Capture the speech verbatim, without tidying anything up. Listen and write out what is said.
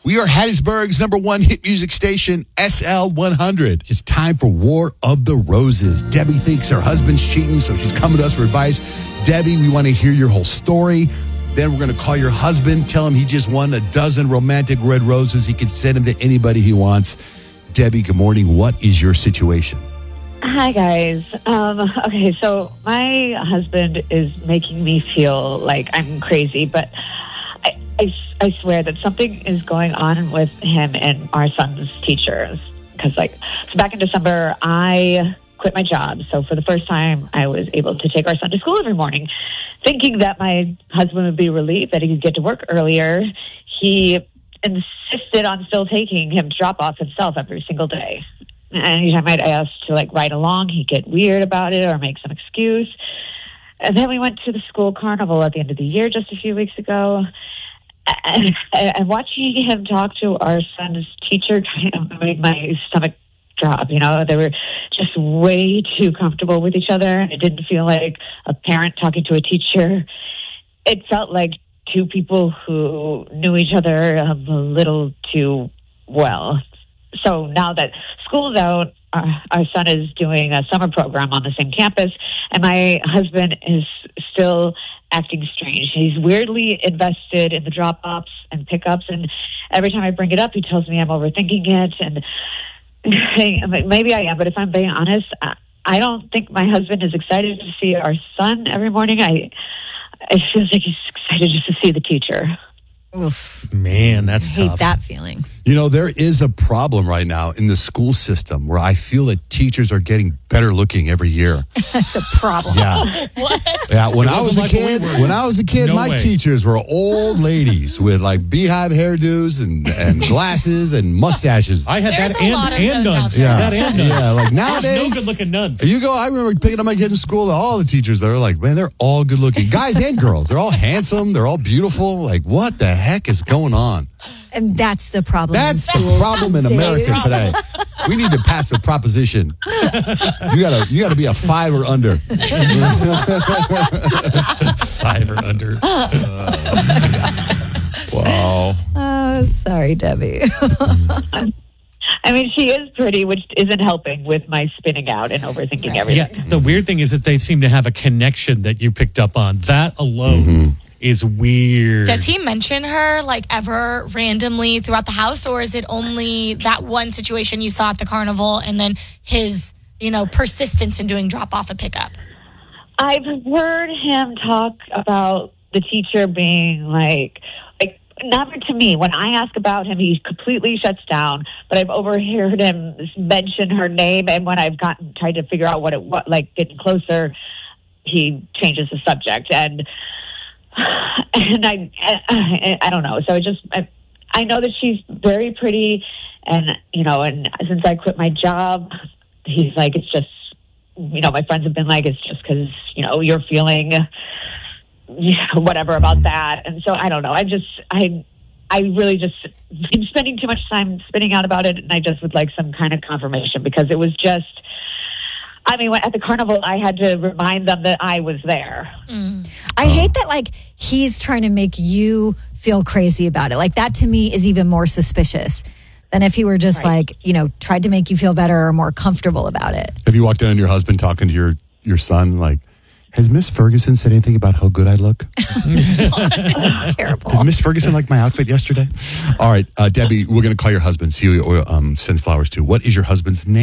We are Hattiesburg's number one hit music station, S L one hundred. It's time for War of the Roses. Debbie thinks her husband's cheating, so she's coming to us for advice. Debbie, we want to hear your whole story. Then we're going to call your husband, tell him he just won a dozen romantic red roses. He can send them to anybody he wants. Debbie, good morning. What is your situation? Hi, guys. Um, okay, so my husband is making me feel like I'm crazy, but I, I, I swear that something is going on with him and our son's teachers. Because, like, so back in December, I quit my job. So for the first time, I was able to take our son to school every morning, thinking that my husband would be relieved that he could get to work earlier. He insisted on still taking him to drop off himself every single day. And anytime I'd ask to, like, ride along, he'd get weird about it or make some excuse. And then we went to the school carnival at the end of the year just a few weeks ago. And, and watching him talk to our son's teacher kind of made my stomach drop. You know, they were just way too comfortable with each other. And it didn't feel like a parent talking to a teacher. It felt like two people who knew each other a little too well. So now that school's out, uh, our son is doing a summer program on the same campus, and my husband is still acting strange. He's weirdly invested in the drop-offs and pickups, and every time I bring it up, he tells me I'm overthinking it, and maybe I am, but if I'm being honest, I don't think my husband is excited to see our son every morning. I, it feels like he's excited just to see the teacher. Oof. Man, that's I hate tough. that feeling. You know, there is a problem right now in the school system where I feel that teachers are getting better looking every year. That's a problem. Yeah. Yeah, when I was a like kid, we when I was a kid, No my way. teachers were old ladies with like beehive hairdos and, and glasses and mustaches. I had There's that a and, lot of and those out nuns. there. Yeah. That and nuns. Yeah, like There's nowadays. no good looking nuns. You go, I remember picking up my kid in school, all the teachers, they're like, man, they're all good looking. Guys and girls. They're all handsome. They're all beautiful. Like, what the heck is going on? And that's the problem. That's in the schools problem in these America days. today. We need to pass a proposition. You gotta, you gotta be a five or under. Five or under. Wow. Oh, sorry, Debbie. I mean, she is pretty, which isn't helping with my spinning out and overthinking everything. Yeah, the weird thing is that they seem to have a connection that you picked up on. That alone Mm-hmm. is weird. Does he mention her like ever randomly throughout the house, or is it only that one situation you saw at the carnival and then his, you know, persistence in doing drop off and pickup? I've heard him talk about the teacher being like, like never to me. When I ask about him, he completely shuts down. But I've overheard him mention her name, and when I've gotten tried to figure out what it what like getting closer, he changes the subject, and and I, I I don't know. So I just I, I know that she's very pretty, and you know, and since I quit my job, he's like, it's just. You know, my friends have been like, it's just because, you know, you're feeling you know, whatever about that. And so I don't know. I just, I, I really just been spending too much time spinning out about it. And I just would like some kind of confirmation because it was just, I mean, at the carnival, I had to remind them that I was there. Mm. I hate that, like, he's trying to make you feel crazy about it. Like, that to me is even more suspicious than if he were just Right. like, you know, tried to make you feel better or more comfortable about it. Have you walked in on your husband talking to your, your son like, has Miss Ferguson said anything about how good I look? It's terrible. Did Miss Ferguson like my outfit yesterday? All right, uh, Debbie, we're going to call your husband, see who um, sends flowers to. What is your husband's name?